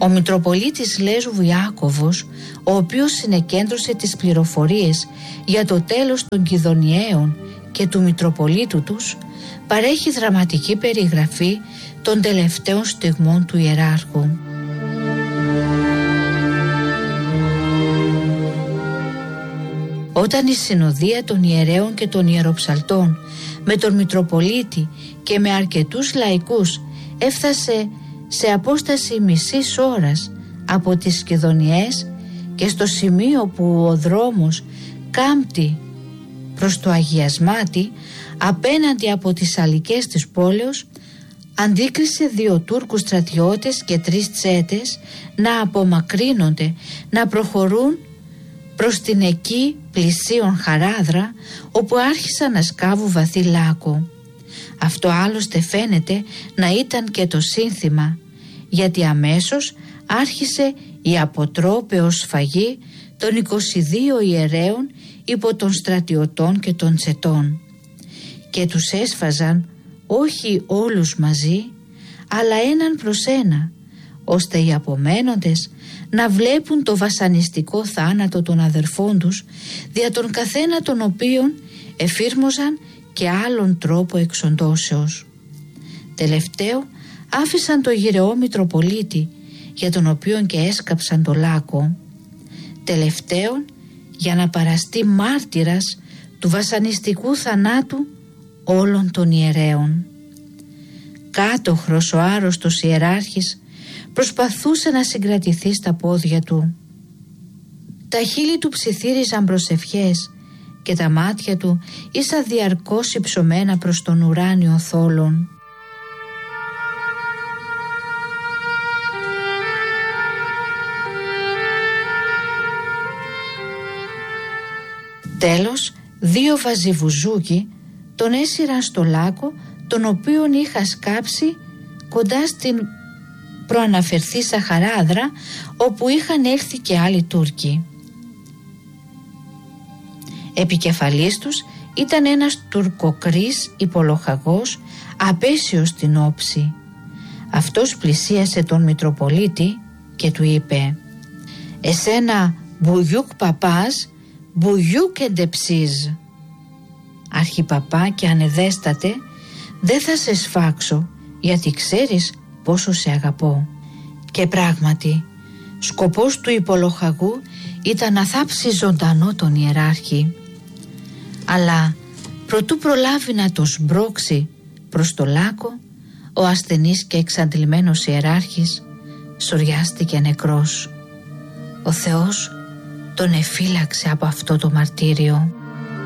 Ο Μητροπολίτης Λέσβου Ιάκωβος, ο οποίος συνεκέντρωσε τις πληροφορίες για το τέλος των Κιδωνιαίων και του Μητροπολίτου τους, παρέχει δραματική περιγραφή των τελευταίων στιγμών του ιεράρχου. Όταν η συνοδεία των ιερέων και των ιεροψαλτών με τον Μητροπολίτη και με αρκετούς λαϊκούς έφτασε σε απόσταση μισής ώρας από τις Σκηδονιές και στο σημείο που ο δρόμος κάμπτει προς το αγιασμάτι απέναντι από τις αλικές της πόλεως, αντίκρισε 2 Τούρκους στρατιώτες και 3 τσέτες να απομακρύνονται, να προχωρούν προς την εκεί πλησίον χαράδρα, όπου άρχισαν να σκάβουν βαθύ λάκκο. Αυτό άλλωστε φαίνεται να ήταν και το σύνθημα, γιατί αμέσως άρχισε η αποτρόπαιος σφαγή των 22 ιερέων υπό των στρατιωτών και των τσετών, και τους έσφαζαν όχι όλους μαζί, αλλά έναν προς ένα, ώστε οι απομένοντες να βλέπουν το βασανιστικό θάνατο των αδερφών τους, δια τον καθένα των οποίων εφήρμοζαν και άλλον τρόπο εξοντώσεως. Τελευταίο άφησαν το γυρεό Μητροπολίτη, για τον οποίον και έσκαψαν το λάκκο. Τελευταίον, για να παραστεί μάρτυρας του βασανιστικού θανάτου όλων των ιερέων. Κάτωχρος ο άρρωστος ιεράρχης προσπαθούσε να συγκρατηθεί στα πόδια του. Τα χείλη του ψιθύριζαν προσευχές και τα μάτια του ήσαν διαρκώς υψωμένα προς τον ουράνιο θόλον. Τέλος, 2 βαζιβουζούκοι τον έσυραν στο λάκκο, τον οποίον είχα σκάψει κοντά στην προαναφερθήσα χαράδρα, όπου είχαν έρθει και άλλοι Τούρκοι. Επικεφαλής τους ήταν ένας τουρκοκρής υπολοχαγός, απέσιος στην όψη. Αυτός πλησίασε τον Μητροπολίτη και του είπε: «Εσένα μπουγιούκ παπάς, μπουγιούκ εντεψίζ. Αρχιπαπά και ανεδέστατε, δεν θα σε σφάξω, γιατί ξέρεις πόσο σε αγαπώ». Και πράγματι, σκοπός του υπολοχαγού ήταν να θάψει ζωντανό τον ιεράρχη. Αλλά προτού προλάβει να το σμπρώξει προς το λάκκο, ο ασθενής και εξαντλημένος ιεράρχης σωριάστηκε νεκρός. Ο Θεός τον εφύλαξε από αυτό το μαρτύριο.